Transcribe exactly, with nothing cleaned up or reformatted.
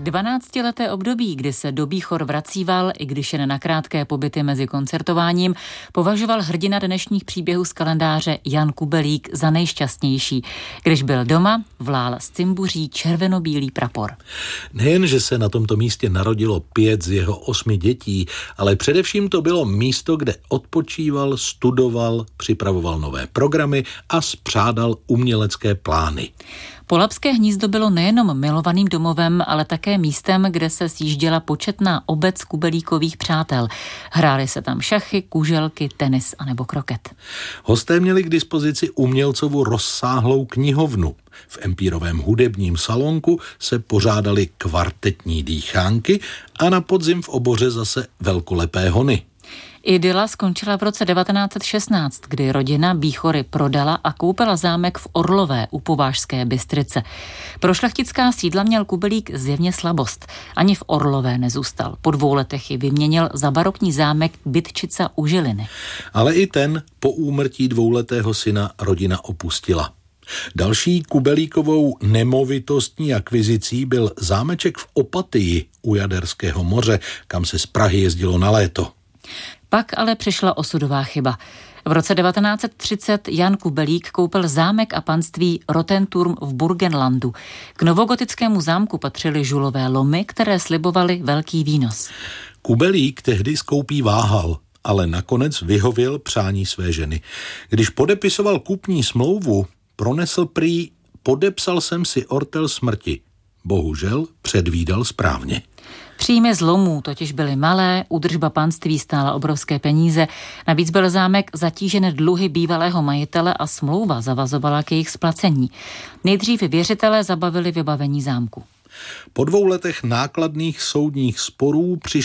Dvanáctileté období, kdy se do Bíchor vracíval, i když jen na krátké pobyty mezi koncertováním, považoval hrdina dnešních příběhů z kalendáře Jan Kubelík za nejšťastnější. Když byl doma, vlál z cimbuří červenobílý prapor. Nejen, že se na tomto místě narodilo pět z jeho osmi dětí, ale především to bylo místo, kde odpočíval, studoval, připravoval nové programy a spřádal umělecké plány. Polabské hnízdo bylo nejenom milovaným domovem, ale také místem, kde se sjížděla početná obec Kubelíkových přátel. Hrály se tam šachy, kuželky, tenis a nebo kroket. Hosté měli k dispozici umělcovu rozsáhlou knihovnu. V empírovém hudebním salonku se pořádaly kvartetní dýchánky a na podzim v oboře zase velkolepé hony. Idyla skončila v roce devatenáct set šestnáct, kdy rodina Bíchory prodala a koupila zámek v Orlové u Považské Bystrice. Pro šlechtická sídla měl Kubelík zjevně slabost. Ani v Orlové nezůstal. Po dvou letech ji vyměnil za barokní zámek Bytčica u Žiliny. Ale i ten po úmrtí dvouletého syna rodina opustila. Další Kubelíkovou nemovitostní akvizicí byl zámeček v Opatyi u Jaderského moře, kam se z Prahy jezdilo na léto. Pak ale přišla osudová chyba. V roce devatenáct set třicet Jan Kubelík koupil zámek a panství Rotenturm v Burgenlandu. K novogotickému zámku patřily žulové lomy, které slibovaly velký výnos. Kubelík tehdy s koupí váhal, ale nakonec vyhověl přání své ženy. Když podepisoval kupní smlouvu, pronesl prý: podepsal jsem si ortel smrti. Bohužel předvídal správně. Příjmy z lomů totiž byly malé, údržba panství stála obrovské peníze, navíc byl zámek zatížen dluhy bývalého majitele a smlouva zavazovala k jejich splacení. Nejdřív věřitelé zabavili vybavení zámku. Po dvou letech nákladných soudních sporů přišli